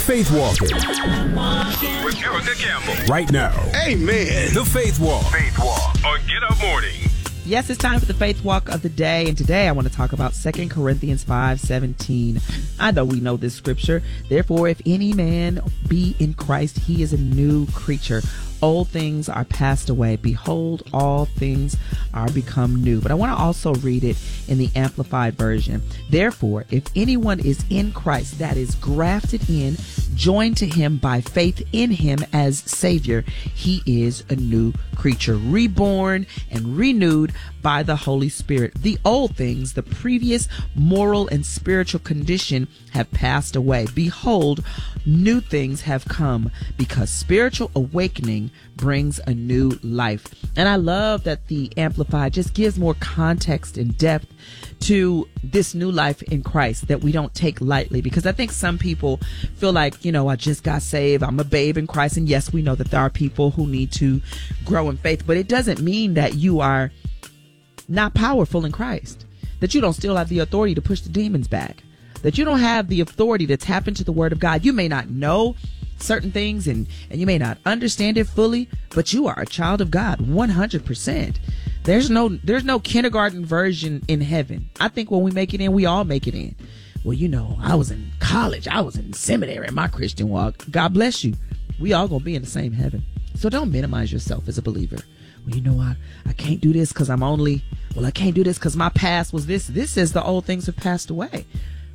Faith Walking. With Erica Campbell. Right now. Amen. The Faith Walk. Faith Walk on Get Up Morning. Yes, it's time for the Faith Walk of the day, and today I want to talk about 2 Corinthians 5:17. I know we know this scripture. Therefore, if any man be in Christ, he is a new creature. Old things are passed away. Behold, all things are become new. But I want to also read it in the Amplified Version. Therefore, if anyone is in Christ, that is grafted in, joined to him by faith in him as Savior, he is a new creature, reborn and renewed by the Holy Spirit. The old things, the previous moral and spiritual condition, have passed away. Behold, new things have come, because spiritual awakening brings a new life. And I love that the Amplified just gives more context and depth to this new life in Christ that we don't take lightly, because I think some people feel like, I just got saved, I'm a babe in Christ. And yes, we know that there are people who need to grow in faith, but it doesn't mean that you are not powerful in Christ, that you don't still have the authority to push the demons back, that you don't have the authority to tap into the Word of God. You may not know certain things and you may not understand it fully, but you are a child of God 100%. There's no kindergarten version in heaven. I think when we make it in, we all make it in. Well, I was in college, I was in seminary in my Christian walk. God bless you. We all gonna be in the same heaven. So don't minimize yourself as a believer. Well, I can't do this because I can't do this because my past was this. This is the old things have passed away.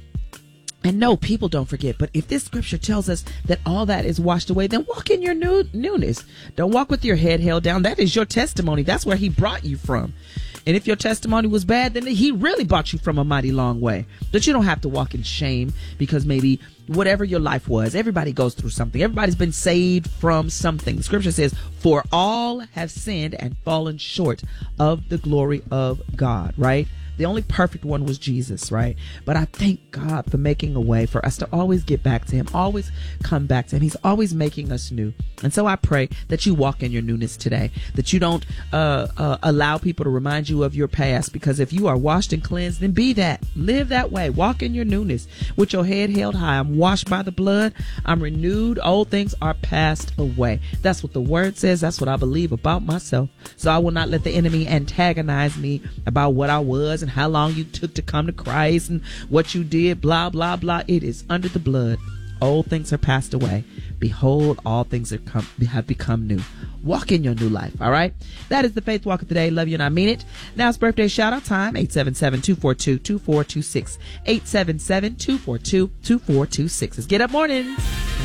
And no, people don't forget. But if this scripture tells us that all that is washed away, then walk in your newness. Don't walk with your head held down. That is your testimony. That's where he brought you from. And if your testimony was bad, then he really brought you from a mighty long way. That you don't have to walk in shame because maybe whatever your life was, everybody goes through something. Everybody's been saved from something. The scripture says, for all have sinned and fallen short of the glory of God, right? The only perfect one was Jesus, right? But I thank God for making a way for us to always get back to him, always come back to him. He's always making us new. And so I pray that you walk in your newness today, that you don't allow people to remind you of your past, because if you are washed and cleansed, then be that. Live that way. Walk in your newness with your head held high. I'm washed by the blood. I'm renewed. Old things are passed away. That's what the word says. That's what I believe about myself. So I will not let the enemy antagonize me about what I was and how long you took to come to Christ and what you did, blah, blah, blah. It is under the blood. Old things are passed away. Behold, all things have become new. Walk in your new life, all right? That is the Faith Walk of the day. Love you and I mean it. Now it's birthday shout-out time. 877-242-2426. 877-242-2426. Let's Get Up Mornings.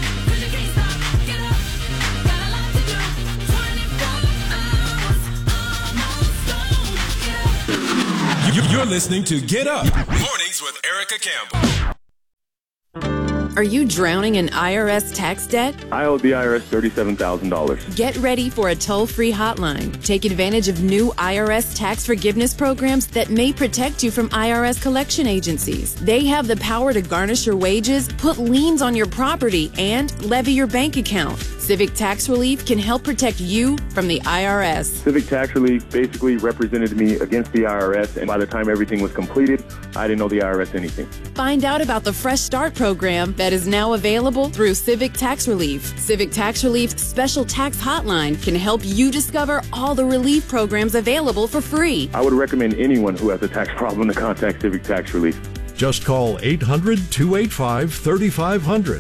You're listening to Get Up Mornings with Erica Campbell. Are you drowning in IRS tax debt? I owe the IRS $37,000. Get ready for a toll-free hotline. Take advantage of new IRS tax forgiveness programs that may protect you from IRS collection agencies. They have the power to garnish your wages, put liens on your property, and levy your bank account. Civic Tax Relief can help protect you from the IRS. Civic Tax Relief basically represented me against the IRS, and by the time everything was completed, I didn't owe the IRS anything. Find out about the Fresh Start program that is now available through Civic Tax Relief. Civic Tax Relief's special tax hotline can help you discover all the relief programs available for free. I would recommend anyone who has a tax problem to contact Civic Tax Relief. Just call 800-285-3500.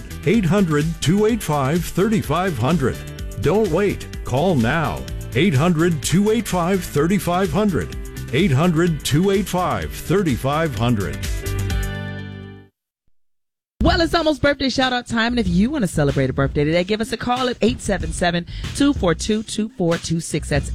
800-285-3500. Don't wait. Call now. 800-285-3500. 800-285-3500. Well, it's almost birthday shout-out time, and if you want to celebrate a birthday today, give us a call at 877-242-2426. That's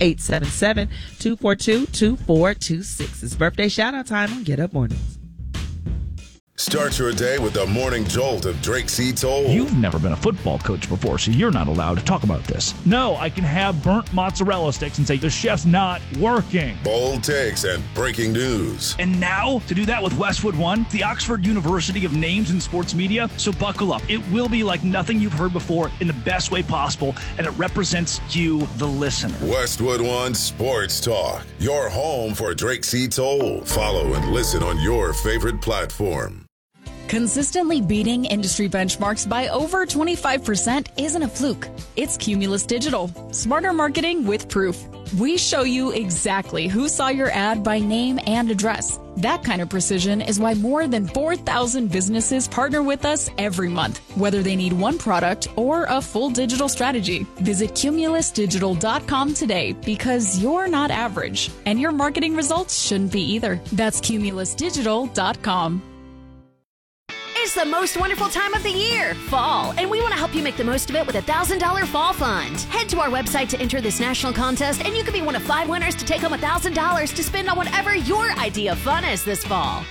877-242-2426. It's birthday shout-out time on Get Up Mornings. Start your day with the morning jolt of Drake C. Toll. You've never been a football coach before, so you're not allowed to talk about this. No, I can have burnt mozzarella sticks and say the chef's not working. Bold takes and breaking news. And now, to do that with Westwood One, the Oxford University of Names in Sports Media. So buckle up. It will be like nothing you've heard before in the best way possible, and it represents you, the listener. Westwood One Sports Talk, your home for Drake C. Toll. Follow and listen on your favorite platform. Consistently beating industry benchmarks by over 25% isn't a fluke. It's Cumulus Digital. Smarter marketing with proof. We show you exactly who saw your ad by name and address. That kind of precision is why more than 4,000 businesses partner with us every month, whether they need one product or a full digital strategy. Visit cumulusdigital.com today because you're not average, and your marketing results shouldn't be either. That's cumulusdigital.com. It's the most wonderful time of the year, fall, and we want to help you make the most of it with a $1,000 fall fund. Head to our website to enter this national contest, and you could be one of 5 winners to take home $1,000 to spend on whatever your idea of fun is this fall.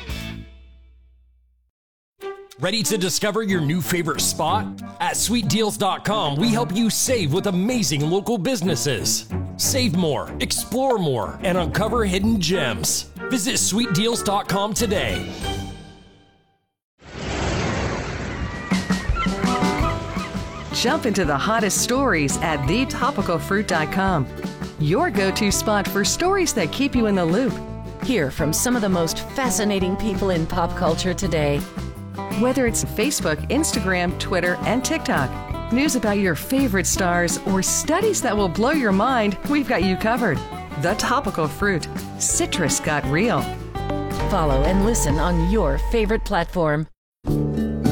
Ready to discover your new favorite spot? At sweetdeals.com, we help you save with amazing local businesses. Save more, explore more, and uncover hidden gems. Visit sweetdeals.com today. Jump into the hottest stories at thetopicalfruit.com. Your go-to spot for stories that keep you in the loop. Hear from some of the most fascinating people in pop culture today. Whether it's Facebook, Instagram, Twitter, and TikTok, news about your favorite stars, or studies that will blow your mind, we've got you covered. The Topical Fruit. Citrus got real. Follow and listen on your favorite platform.